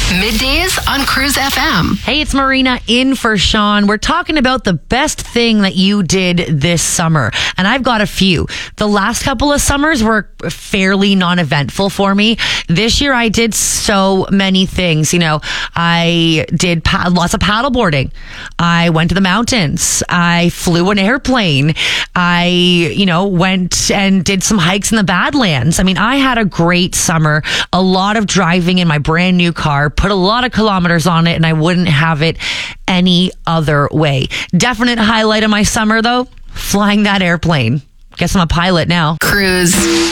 Middays on Cruise FM. Hey, it's Marina in for Sean. We're talking about the best thing that you did this summer. And I've got a few. The last couple of summers were fairly non-eventful for me. This year I did so many things. You know, I did lots of paddleboarding. I went to the mountains. I flew an airplane. I, went and did some hikes in the Badlands. I mean, I had a great summer. A lot of driving in my brand new car. Put a lot of kilometers on it, and I wouldn't have it any other way. Definite highlight of my summer, though, flying that airplane. Guess I'm a pilot now. Cruise.